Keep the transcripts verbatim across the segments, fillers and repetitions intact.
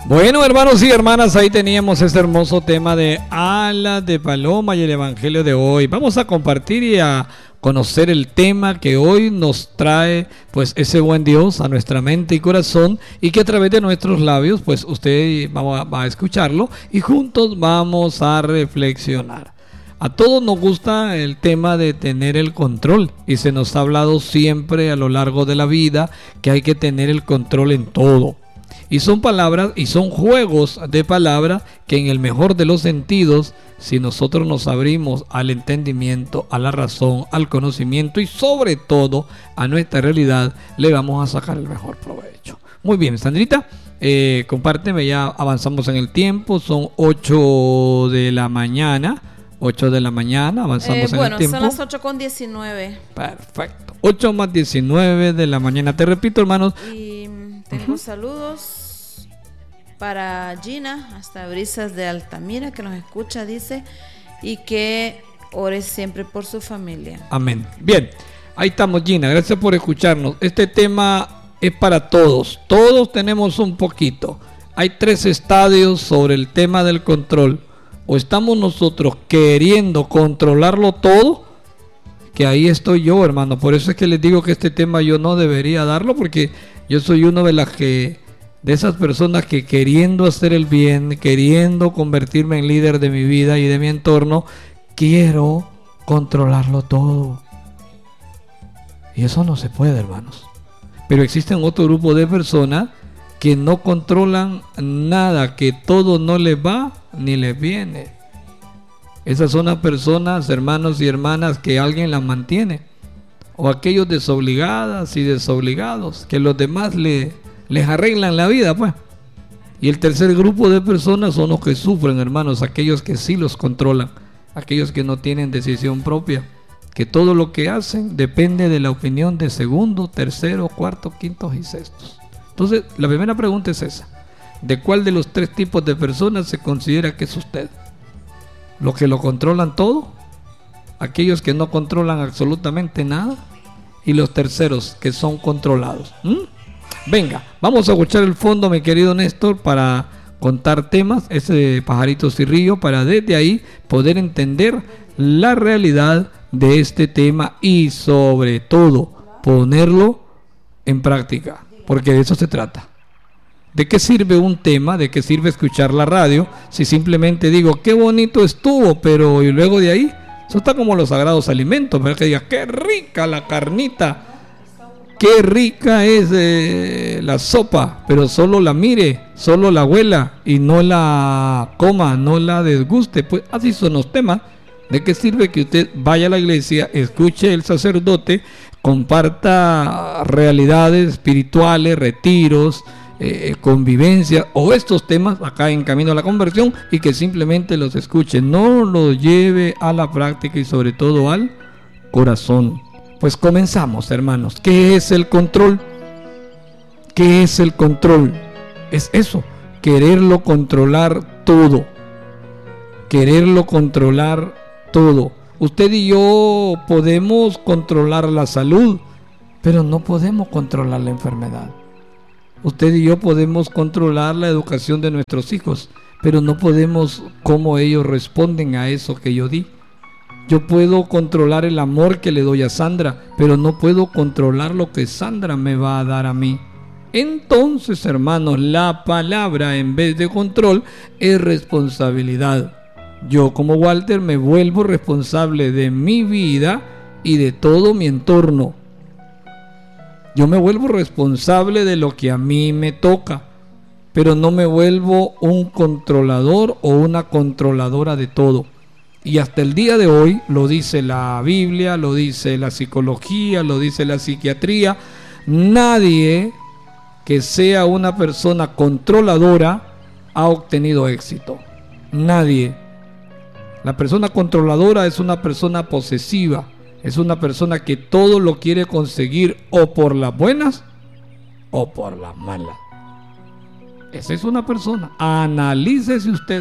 Bueno, hermanos y hermanas, ahí teníamos ese hermoso tema de alas de paloma y el evangelio de hoy. Vamos a compartir y a conocer el tema que hoy nos trae pues ese buen Dios a nuestra mente y corazón, y que a través de nuestros labios pues usted va, va a escucharlo y juntos vamos a reflexionar. A todos nos gusta el tema de tener el control, y se nos ha hablado siempre a lo largo de la vida que hay que tener el control en todo. Y son palabras y son juegos de palabras que, en el mejor de los sentidos, si nosotros nos abrimos al entendimiento, a la razón, al conocimiento y sobre todo a nuestra realidad, le vamos a sacar el mejor provecho. Muy bien, Sandrita, eh, compárteme, ya avanzamos en el tiempo, son ocho de la mañana, ocho de la mañana, avanzamos eh, en bueno, el tiempo. Bueno, son las ocho con diecinueve. Perfecto, ocho más diecinueve de la mañana, te repito, hermanos. Y tengo uh-huh. saludos para Gina, hasta Brisas de Altamira, que nos escucha, dice, y que ore siempre por su familia. Amén. Bien, ahí estamos, Gina, gracias por escucharnos. Este tema es para todos, todos tenemos un poquito. Hay tres estadios sobre el tema del control. O estamos nosotros queriendo controlarlo todo, que ahí estoy yo, hermano. Por eso es que les digo que este tema yo no debería darlo, porque yo soy uno de las que de esas personas que, queriendo hacer el bien, queriendo convertirme en líder de mi vida y de mi entorno, quiero controlarlo todo. Y eso no se puede, hermanos. Pero existen otro grupo de personas que no controlan nada, que todo no les va ni les viene. Esas son las personas, hermanos y hermanas, que alguien las mantiene. O aquellos desobligadas y desobligados, que los demás le les arreglan la vida, pues. Y el tercer grupo de personas son los que sufren, hermanos, aquellos que sí los controlan, aquellos que no tienen decisión propia, que todo lo que hacen depende de la opinión de segundo, tercero, cuarto, quintos y sextos. Entonces, la primera pregunta es esa: ¿de cuál de los tres tipos de personas se considera que es usted? ¿Los que lo controlan todo? ¿Aquellos que no controlan absolutamente nada? Y los terceros, que son controlados. ¿Mm? Venga, vamos a escuchar el fondo, mi querido Néstor, para contar temas, ese pajarito cirrillo, para desde ahí poder entender la realidad de este tema y sobre todo ponerlo en práctica, porque de eso se trata. ¿De qué sirve un tema? ¿De qué sirve escuchar la radio si simplemente digo qué bonito estuvo, pero y luego de ahí? Eso está como los sagrados alimentos, pero que diga qué rica la carnita, qué rica es eh, la sopa, pero solo la mire, solo la huela y no la coma, no la desguste. Pues así son los temas. ¿De qué sirve que usted vaya a la iglesia, escuche el sacerdote, comparta realidades espirituales, retiros, eh, convivencia o estos temas acá en Camino a la Conversión, y que simplemente los escuche, no los lleve a la práctica y sobre todo al corazón? Pues comenzamos, hermanos. ¿Qué es el control? ¿Qué es el control? Es eso, quererlo controlar todo. Quererlo controlar todo. Usted y yo podemos controlar la salud, pero no podemos controlar la enfermedad. Usted y yo podemos controlar la educación de nuestros hijos, pero no podemos cómo ellos responden a eso que yo di. Yo puedo controlar el amor que le doy a Sandra, pero no puedo controlar lo que Sandra me va a dar a mí. Entonces, hermanos, la palabra en vez de control es responsabilidad. Yo, como Walter, me vuelvo responsable de mi vida y de todo mi entorno. Yo me vuelvo responsable de lo que a mí me toca, pero no me vuelvo un controlador o una controladora de todo. Y hasta el día de hoy, lo dice la Biblia, lo dice la psicología, lo dice la psiquiatría, nadie que sea una persona controladora ha obtenido éxito. Nadie. La persona controladora es una persona posesiva, es una persona que todo lo quiere conseguir o por las buenas o por las malas. Esa es una persona. Analícese usted.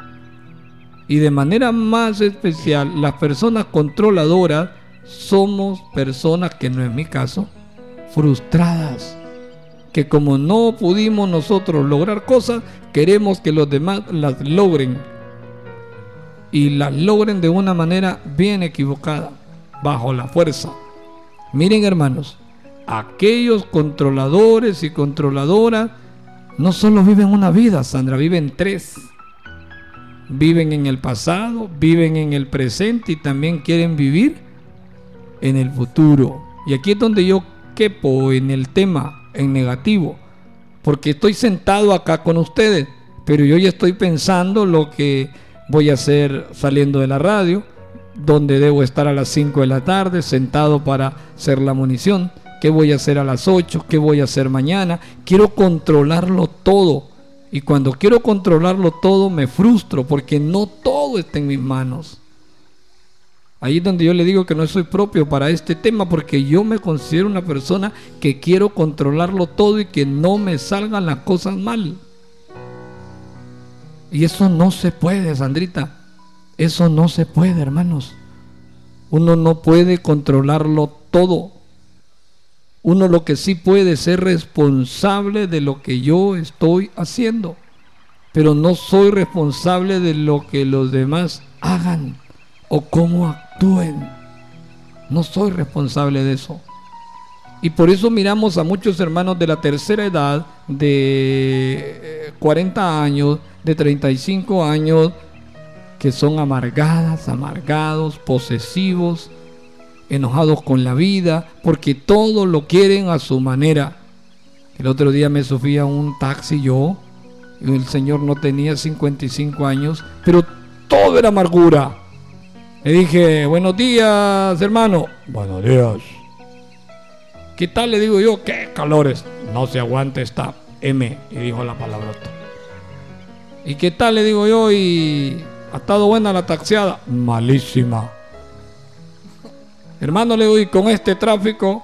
Y de manera más especial, las personas controladoras somos personas que, no es mi caso, frustradas, que como no pudimos nosotros lograr cosas, queremos que los demás las logren. Y las logren de una manera bien equivocada, bajo la fuerza. Miren, hermanos, aquellos controladores y controladoras no solo viven una vida, Sandra, viven tres. Viven en el pasado, viven en el presente y también quieren vivir en el futuro. Y aquí es donde yo quepo en el tema, en negativo, porque estoy sentado acá con ustedes, pero yo ya estoy pensando lo que voy a hacer saliendo de la radio, donde debo estar a las cinco de la tarde, sentado para hacer la munición, qué voy a hacer a las ocho, qué voy a hacer mañana. Quiero controlarlo todo. Y cuando quiero controlarlo todo me frustro porque no todo está en mis manos. Ahí es donde yo le digo que no soy propio para este tema, porque yo me considero una persona que quiero controlarlo todo y que no me salgan las cosas mal. Y eso no se puede, Sandrita. Eso no se puede, hermanos. Uno no puede controlarlo todo. Uno lo que sí puede es ser responsable de lo que yo estoy haciendo, pero no soy responsable de lo que los demás hagan o cómo actúen. No soy responsable de eso. Y por eso miramos a muchos hermanos de la tercera edad, de cuarenta años, de treinta y cinco años, que son amargadas, amargados, posesivos, enojados con la vida, porque todo lo quieren a su manera. El otro día me subí a un taxi yo, y el señor no tenía cincuenta y cinco años, pero todo era amargura. Le dije, buenos días, hermano. Buenos días. ¿Qué tal? Le digo yo, qué calores. No se aguanta esta M, y dijo la palabrota. ¿Y qué tal? Le digo yo, y ha estado buena la taxiada. Malísima. Hermano, le digo, y con este tráfico,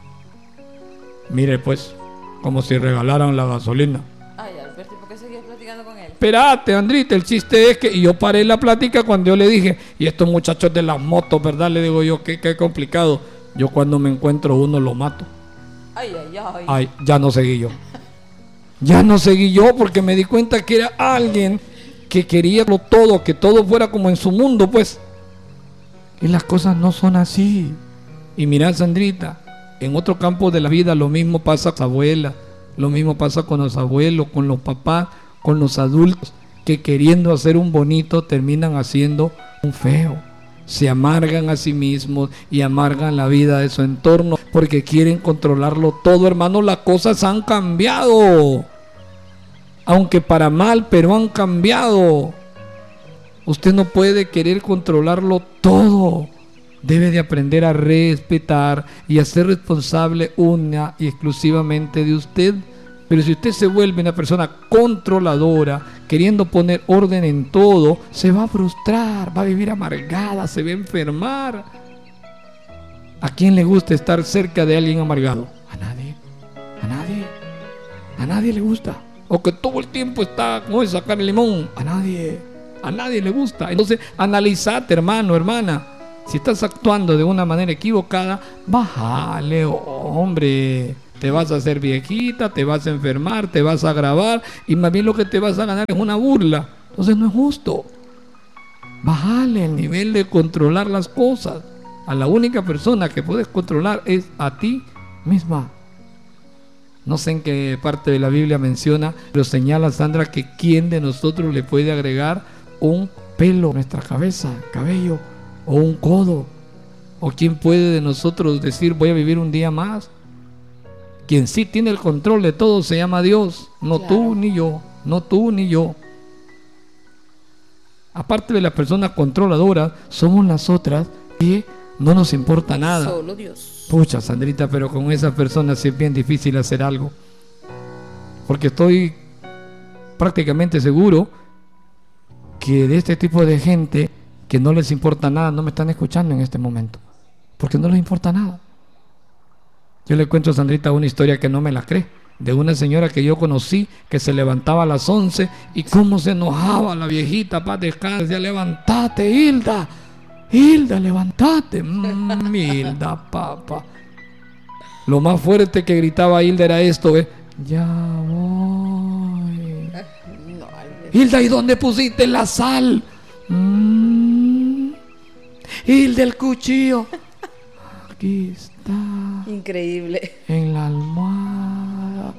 mire pues, como si regalaran la gasolina. Ay, Alberto, ¿por qué seguías platicando con él? Espérate, Andrita, el chiste es que, y yo paré la plática cuando yo le dije, y estos muchachos de las motos, ¿verdad? Le digo yo, qué, qué complicado. Yo cuando me encuentro uno lo mato. Ay, ay, ay. Ay, ya no seguí yo. Ya no seguí yo porque me di cuenta que era alguien que quería lo todo, que todo fuera como en su mundo, pues. Y las cosas no son así. Y mirá, Sandrita, en otro campo de la vida lo mismo pasa con las abuelas, lo mismo pasa con los abuelos, con los papás, con los adultos, que queriendo hacer un bonito terminan haciendo un feo. Se amargan a sí mismos y amargan la vida de su entorno porque quieren controlarlo todo. Hermano, las cosas han cambiado, aunque para mal, pero han cambiado. Usted no puede querer controlarlo todo. Debe de aprender a respetar y a ser responsable una y exclusivamente de usted. Pero si usted se vuelve una persona controladora, queriendo poner orden en todo, se va a frustrar, va a vivir amargada, se va a enfermar. ¿A quién le gusta estar cerca de alguien amargado? A nadie, a nadie, a nadie le gusta. O que todo el tiempo está como de sacar el limón. A nadie, a nadie le gusta. Entonces, analízate, hermano, hermana. Si estás actuando de una manera equivocada, bájale, hombre. Te vas a hacer viejita, te vas a enfermar, te vas a agravar y más bien lo que te vas a ganar es una burla. Entonces no es justo. Bájale el nivel de controlar las cosas. A la única persona que puedes controlar es a ti misma. No sé en qué parte de la Biblia menciona, pero señala Sandra que quién de nosotros le puede agregar un pelo a nuestra cabeza, cabello o un codo. O quién puede de nosotros decir voy a vivir un día más. Quien sí tiene el control de todo se llama Dios, no claro. tú ni yo, no tú ni yo. Aparte de las personas controladoras, somos las otras que no nos importa nada. Solo Dios. Pucha, Sandrita, pero con esas personas sí es bien difícil hacer algo. Porque estoy prácticamente seguro que de este tipo de gente que no les importa nada, no me están escuchando en este momento. Porque no les importa nada. Yo le cuento a Sandrita una historia que no me la cree, de una señora que yo conocí que se levantaba a las once y cómo se enojaba la viejita para descansar. Decía, levantate, Hilda, Hilda, levantate, mm, Hilda, papá. Lo más fuerte que gritaba Hilda era esto, ¿eh? Ya voy. No, Hilda, ¿y dónde pusiste la sal? Mm. Hilda, el cuchillo. Aquí está. Increíble. En la almohada.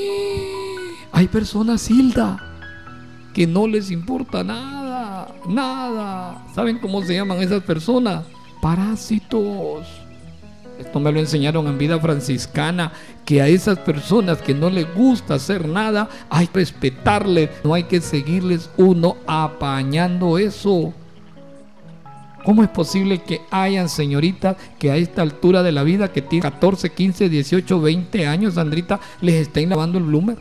Hay personas, Hilda, que no les importa nada, nada. ¿Saben cómo se llaman esas personas? Parásitos. Esto me lo enseñaron en vida franciscana, que a esas personas que no les gusta hacer nada, hay que respetarles, no hay que seguirles uno apañando eso. ¿Cómo es posible que hayan señoritas que a esta altura de la vida, que tienen catorce, quince, dieciocho, veinte años, Sandrita, les estén lavando el bloomer?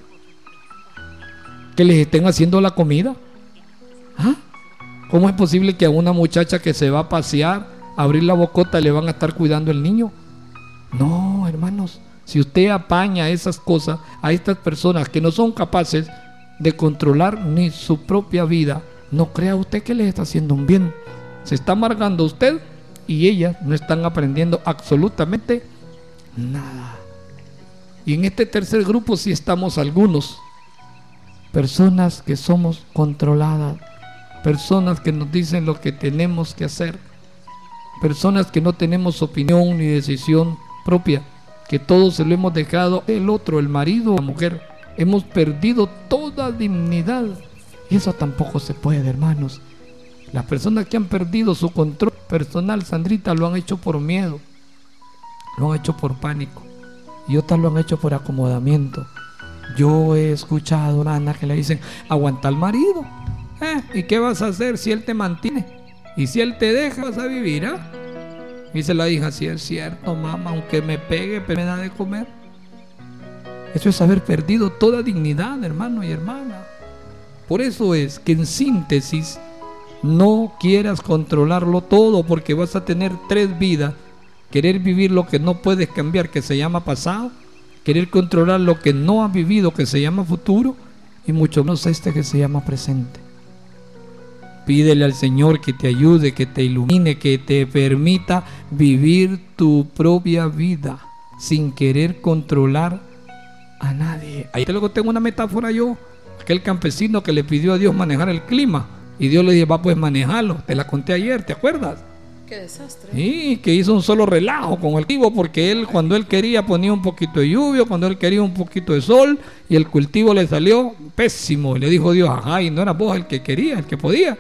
¿Que les estén haciendo la comida? ¿Ah? ¿Cómo es posible que a una muchacha que se va a pasear, a abrir la bocota, le van a estar cuidando el niño? No, hermanos, si usted apaña esas cosas a estas personas que no son capaces de controlar ni su propia vida, no crea usted que les está haciendo un bien. Se está amargando usted y ellas no están aprendiendo absolutamente nada. Y en este tercer grupo sí estamos algunos, personas que somos controladas, personas que nos dicen lo que tenemos que hacer, personas que no tenemos opinión ni decisión propia, que todo se lo hemos dejado el otro, el marido o la mujer. Hemos perdido toda dignidad y eso tampoco se puede, hermanos. Las personas que han perdido su control personal, Sandrita, lo han hecho por miedo, lo han hecho por pánico y otras lo han hecho por acomodamiento. Yo he escuchado a Ana que le dicen: aguanta al marido, ¿eh? ¿Y qué vas a hacer si él te mantiene? Y si él te deja, vas a vivir, ¿ah? ¿eh? Dice la hija: sí es cierto, mamá, aunque me pegue, pero me da de comer. Eso es haber perdido toda dignidad, hermano y hermana. Por eso es que, en síntesis, no quieras controlarlo todo, porque vas a tener tres vidas. Querer vivir lo que no puedes cambiar, que se llama pasado. Querer controlar lo que no has vivido, que se llama futuro. Y mucho menos este, que se llama presente. Pídele al Señor que te ayude, que te ilumine, que te permita vivir tu propia vida sin querer controlar a nadie. Ahí luego tengo una metáfora yo. Aquel campesino que le pidió a Dios manejar el clima y Dios le dijo: va, pues manejarlo. Te la conté ayer, ¿te acuerdas? Qué desastre. Sí, que hizo un solo relajo con el cultivo, porque él, cuando él quería, ponía un poquito de lluvia, cuando él quería un poquito de sol, y el cultivo le salió pésimo. Y le dijo Dios: ajá, y no era vos el que quería, el que podía.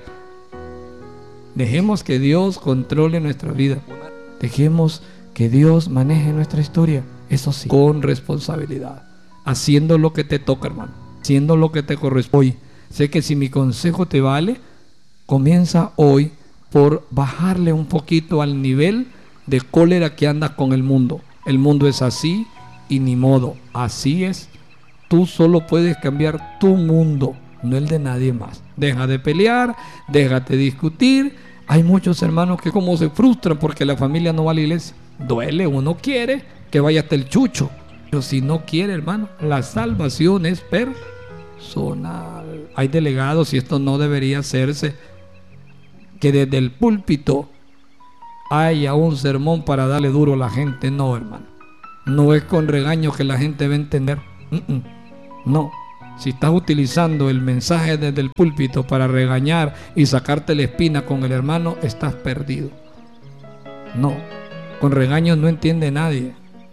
Dejemos que Dios controle nuestra vida. Dejemos que Dios maneje nuestra historia. Eso sí, con responsabilidad, haciendo lo que te toca, hermano, haciendo lo que te corresponde. Sé que si mi consejo te vale, comienza hoy por bajarle un poquito al nivel de cólera que andas con el mundo. El mundo es así y ni modo, así es. Tú solo puedes cambiar tu mundo, no el de nadie más. Deja de pelear, déjate discutir. Hay muchos hermanos que como se frustran porque la familia no va a la iglesia. Duele, uno quiere que vaya hasta el chucho, pero si no quiere, hermano, la salvación es personal. Hay delegados, y esto no debería hacerse, que desde el púlpito haya un sermón para darle duro a la gente. No, hermano, no es con regaño que la gente va a entender. Mm-mm. No, si estás utilizando el mensaje desde el púlpito para regañar y sacarte la espina con el hermano, estás perdido. No, con regaños no entiende nadie.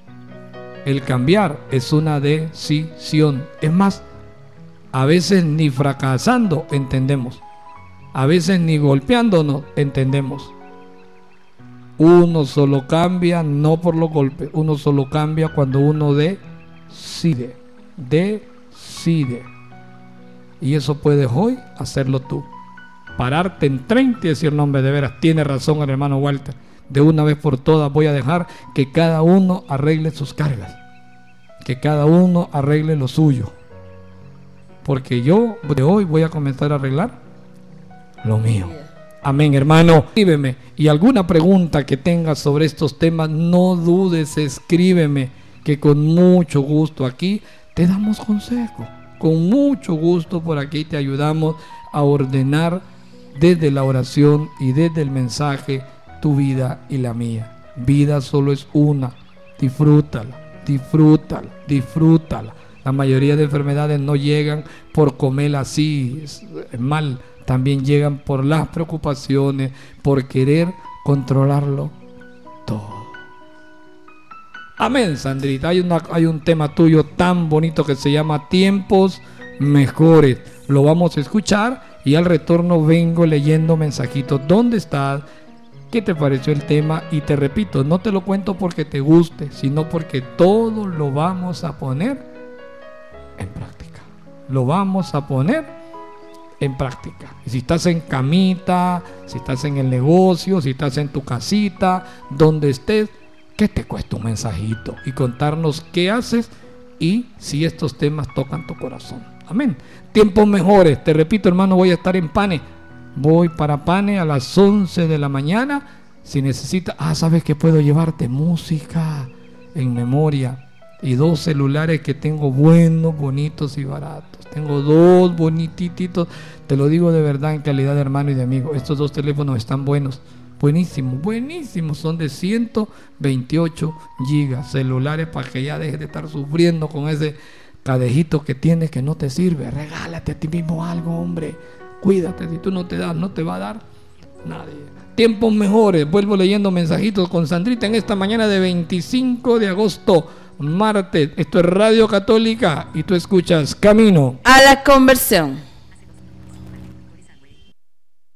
El cambiar es una decisión. Es más, a veces ni fracasando entendemos. A veces ni golpeándonos entendemos. Uno solo cambia no por los golpes. Uno solo cambia cuando uno decide. Decide. Y eso puedes hoy hacerlo tú. Pararte en treinta y decir: no, hombre, de veras, tiene razón el hermano Walter. De una vez por todas voy a dejar que cada uno arregle sus cargas. Que cada uno arregle lo suyo. Porque yo de hoy voy a comenzar a arreglar lo mío. Amén, hermano. Escríbeme, y alguna pregunta que tengas sobre estos temas, no dudes, escríbeme, que con mucho gusto aquí te damos consejo. Con mucho gusto por aquí te ayudamos a ordenar desde la oración y desde el mensaje tu vida y la mía. Vida solo es una. Disfrútala, disfrútala, disfrútala. La mayoría de enfermedades no llegan por comer así mal, también llegan por las preocupaciones, por querer controlarlo todo. Amén, Sandrita. Hay, una, hay un tema tuyo tan bonito que se llama Tiempos Mejores. Lo vamos a escuchar y al retorno vengo leyendo mensajitos. ¿Dónde estás? ¿Qué te pareció el tema? Y te repito, no te lo cuento porque te guste, sino porque todo lo vamos a poner en práctica. Lo vamos a poner en práctica. Y si estás en camita, si estás en el negocio, si estás en tu casita, donde estés, ¿qué te cuesta un mensajito? Y contarnos qué haces y si estos temas tocan tu corazón. Amén. Tiempos mejores. Te repito, hermano, voy a estar en Pane. Voy para Pane a las once de la mañana. Si necesitas, ah, sabes que puedo llevarte música en memoria y dos celulares que tengo buenos, bonitos y baratos. Tengo dos bonititos, te lo digo de verdad en calidad de hermano y de amigo. Estos dos teléfonos están buenos, buenísimos, buenísimos. Son de ciento veintiocho gigas celulares para que ya dejes de estar sufriendo con ese cadejito que tienes que no te sirve. Regálate a ti mismo algo, hombre. Cuídate, si tú no te das, no te va a dar nadie. Tiempos mejores. Vuelvo leyendo mensajitos con Sandrita en esta mañana de veinticinco de agosto, martes. Esto es Radio Católica y tú escuchas Camino a la Conversión.